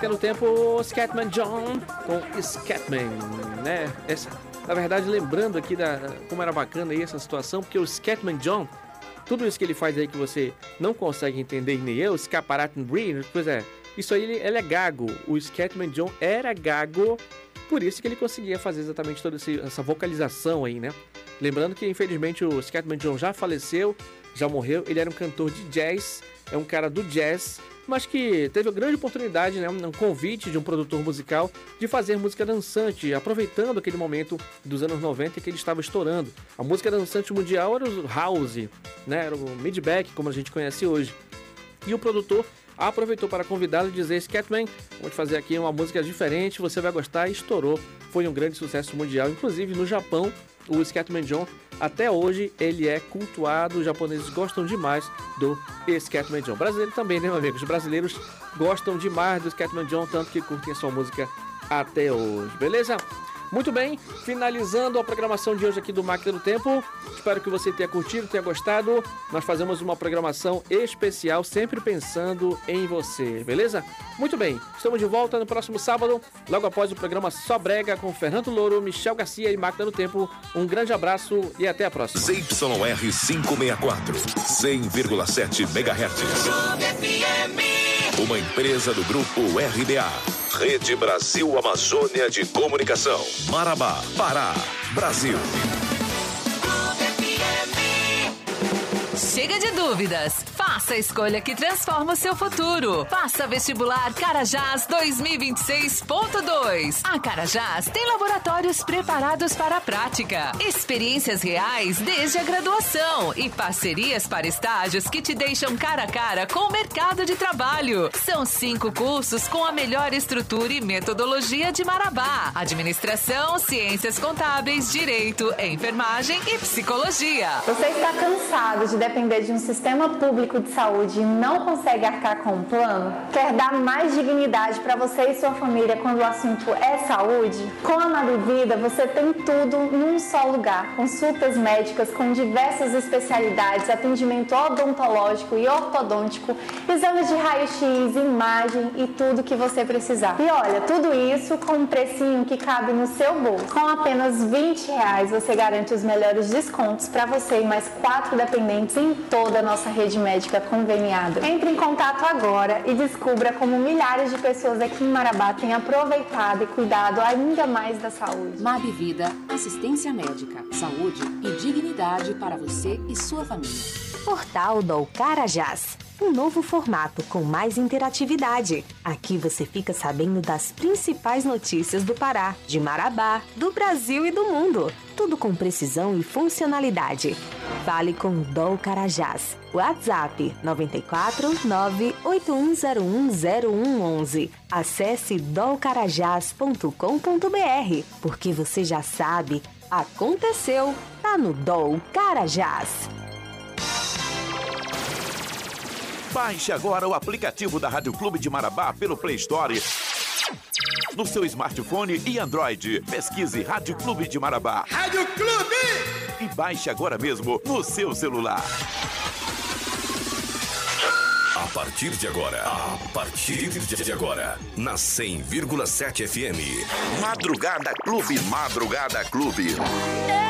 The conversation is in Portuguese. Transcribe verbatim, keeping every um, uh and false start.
Pelo tempo, Scatman John com Scatman, né? Essa, na verdade, lembrando aqui da, como era bacana aí essa situação, porque o Scatman John, tudo isso que ele faz aí que você não consegue entender nem eu, Scaparate Brie, pois é, isso aí ele, ele é gago. O Scatman John era gago, por isso que ele conseguia fazer exatamente toda esse, essa vocalização aí, né? Lembrando que, infelizmente, o Scatman John já faleceu, já morreu, ele era um cantor de jazz, é um cara do jazz, mas que teve a grande oportunidade, né, um convite de um produtor musical de fazer música dançante, aproveitando aquele momento dos anos noventa que ele estava estourando. A música dançante mundial era o house, né, era o midback, como a gente conhece hoje. E o produtor aproveitou para convidá-lo e dizer: Scatman, vamos fazer aqui uma música diferente, você vai gostar, e estourou. Foi um grande sucesso mundial, inclusive no Japão. O Scatman John, até hoje, ele é cultuado, os japoneses gostam demais do Scatman John. Brasileiro também, né, meu amigo? Os brasileiros gostam demais do Scatman John, tanto que curtem a sua música até hoje, beleza? Muito bem, finalizando a programação de hoje aqui do Máquina do Tempo. Espero que você tenha curtido, tenha gostado. Nós fazemos uma programação especial, sempre pensando em você, beleza? Muito bem, estamos de volta no próximo sábado, logo após o programa Só Brega, com Fernando Louro, Michel Garcia e Máquina do Tempo. Um grande abraço e até a próxima. Z Y R quinhentos e sessenta e quatro, cem vírgula sete megahertz. Uma empresa do grupo R B A. Rede Brasil Amazônia de Comunicação. Marabá, Pará, Brasil. Chega de dúvidas. Faça a escolha que transforma o seu futuro. Faça vestibular Carajás dois mil e vinte e seis ponto dois. A Carajás tem laboratórios preparados para a prática, experiências reais desde a graduação e parcerias para estágios que te deixam cara a cara com o mercado de trabalho. São cinco cursos com a melhor estrutura e metodologia de Marabá: administração, ciências contábeis, direito, enfermagem e psicologia. Você está cansado de depender de um sistema público de saúde e não consegue arcar com um plano? Quer dar mais dignidade para você e sua família quando o assunto é saúde? Com a Nabivida você tem tudo num só lugar. Consultas médicas com diversas especialidades, atendimento odontológico e ortodôntico, exames de raio-x, imagem e tudo que você precisar. E olha, tudo isso com um precinho que cabe no seu bolso. Com apenas vinte reais você garante os melhores descontos para você e mais quatro dependentes em toda a nossa rede médica conveniada. Entre em contato agora e descubra como milhares de pessoas aqui em Marabá têm aproveitado e cuidado ainda mais da saúde. Mabivida, assistência médica, saúde e dignidade para você e sua família. Portal do Carajás. Um novo formato com mais interatividade. Aqui você fica sabendo das principais notícias do Pará, de Marabá, do Brasil e do mundo. Tudo com precisão e funcionalidade. Fale com o Dol Carajás. WhatsApp nove quatro nove oito um zero um zero um um um. Acesse dol carajás ponto com ponto b r, porque você já sabe, aconteceu, tá no Dol Carajás. Baixe agora o aplicativo da Rádio Clube de Marabá pelo Play Store, no seu smartphone e Android. Pesquise Rádio Clube de Marabá. Rádio Clube! E baixe agora mesmo no seu celular. A partir de agora, a partir de agora, na cem vírgula sete F M. Madrugada Clube, Madrugada Clube.